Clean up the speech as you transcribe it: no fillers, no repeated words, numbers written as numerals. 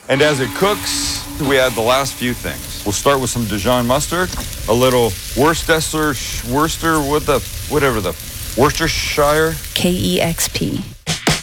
And as it cooks, we add the last few things. We'll start with some Dijon mustard, a little Worcestershire, Kexp.